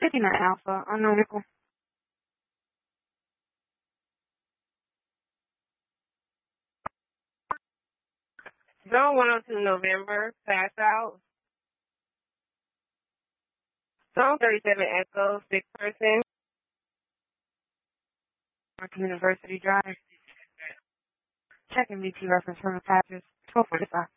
59 Alpha, unknown vehicle. Zone 102 November, pass out. Zone 37 Echo, 6 person. Martin University Drive. Checking VT reference from the passage, 1245.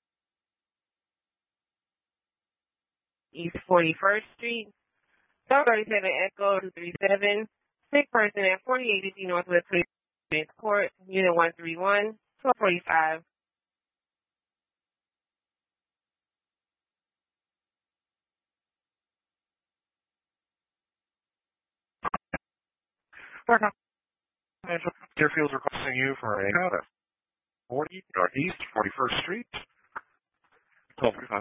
East 41st Street. Zone 37 Echo, 237. 6 person at 4850 Northwest 25th Court, Unit 131, 1245. Deerfield's requesting you for a code at 40 Northeast 41st Street, 1245.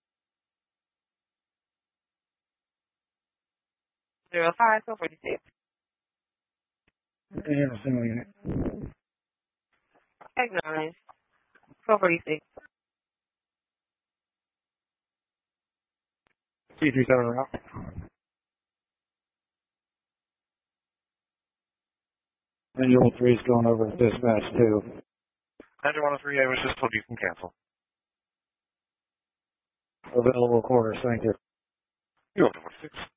05, 1246. And a single unit. Acknowledge. 1246. C37 route. And Unit 3 is going over to dispatch too. 9103, I was just told you can cancel. Available quarters, thank you. You're welcome, 46.